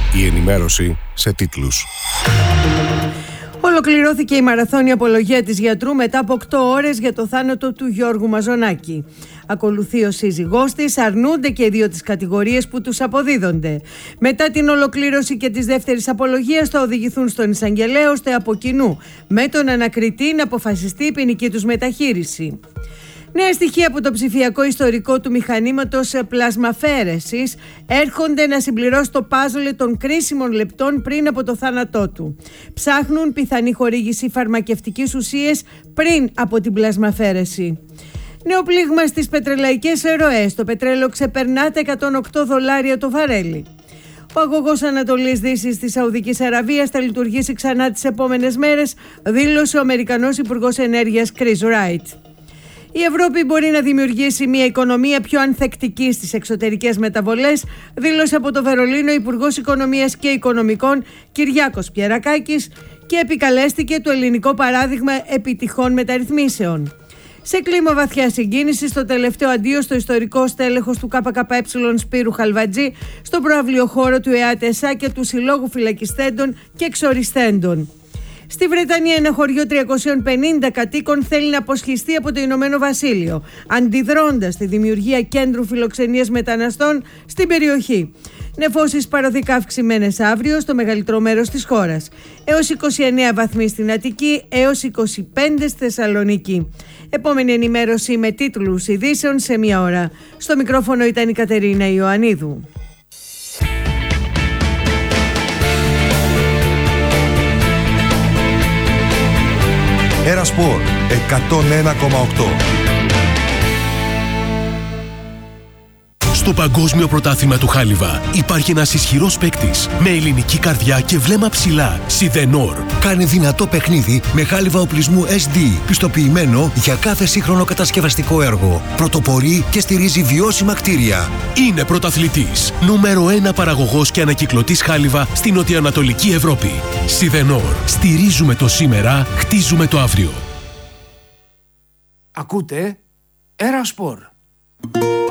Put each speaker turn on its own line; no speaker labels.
Η ενημέρωση σε τίτλους.
Ολοκληρώθηκε η μαραθώνια απολογία της γιατρού μετά από 8 ώρες για το θάνατο του Γιώργου Μαζονάκη. Ακολουθεί ο σύζυγός της, αρνούνται και οι δύο τις κατηγορίες που τους αποδίδονται. Μετά την ολοκλήρωση και της δεύτερης απολογίας θα οδηγηθούν στον εισαγγελέα ώστε από κοινού με τον ανακριτή να αποφασιστεί η ποινική τους μεταχείριση. Νέα στοιχεία από το ψηφιακό ιστορικό του μηχανήματος πλασμαφαίρεσης έρχονται να συμπληρώσει το πάζλ των κρίσιμων λεπτών πριν από το θάνατό του. Ψάχνουν πιθανή χορήγηση φαρμακευτικής ουσίας πριν από την πλασμαφαίρεση. Νέο πλήγμα στις πετρελαϊκές ροές. Το πετρέλαιο ξεπερνά τα $108 το βαρέλι. Ο αγωγός Ανατολής Δύσης της Σαουδικής Αραβίας θα λειτουργήσει ξανά τις επόμενες μέρες, δήλωσε ο Αμερικανός Υπουργός Ενέργειας Chris Wright. Η Ευρώπη μπορεί να δημιουργήσει μια οικονομία πιο ανθεκτική στις εξωτερικές μεταβολές, δήλωσε από το Βερολίνο Υπουργός Οικονομίας και Οικονομικών Κυριάκος Πιερακάκης και επικαλέστηκε το ελληνικό παράδειγμα επιτυχών μεταρρυθμίσεων. Σε κλίμα βαθιά συγκίνηση, στο τελευταίο αντίο στο ιστορικό στέλεχος του ΚΚΕ Σπύρου Χαλβατζή, στον προαυλιοχώρο του ΕΑΤΕΣΑ και του Συλλόγου Φυλακιστέντων και Εξοριστέντων. Στη Βρετανία, ένα χωριό 350 κατοίκων θέλει να αποσχιστεί από το Ηνωμένο Βασίλειο, αντιδρώντας τη δημιουργία κέντρου φιλοξενίας μεταναστών στην περιοχή. Νεφώσεις παροδικά αυξημένες αύριο στο μεγαλύτερο μέρος της χώρας. Έως 29 βαθμοί στην Αττική, έως 25 στη Θεσσαλονίκη. Επόμενη ενημέρωση με τίτλους ειδήσεων σε μία ώρα. Στο μικρόφωνο ήταν η Κατερίνα Ιωαννίδου.
Έρα Σπορ 101,8.
Στο Παγκόσμιο Πρωτάθλημα του Χάλιβα υπάρχει ένας ισχυρός παίκτης με ελληνική καρδιά και βλέμμα ψηλά. Σιδενόρ.
Κάνει δυνατό παιχνίδι με χάλιβα οπλισμού SD, πιστοποιημένο για κάθε σύγχρονο κατασκευαστικό έργο. Πρωτοπορεί και στηρίζει βιώσιμα κτίρια.
Είναι πρωταθλητής. Νούμερο 1 παραγωγός και ανακυκλωτής χάλιβα στην νοτιοανατολική Ευρώπη. Σιδενόρ. Στηρίζουμε το σήμερα, χτίζουμε το αύριο.
Ακούτε Έρα Σπορ.